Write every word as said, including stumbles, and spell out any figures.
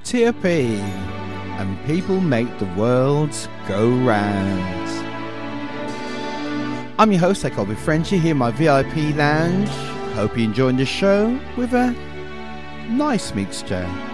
T P, and people make the world go round. I'm your host, Colby Frenchy, here in my V I P lounge. Hope you're enjoying the show with a nice mixture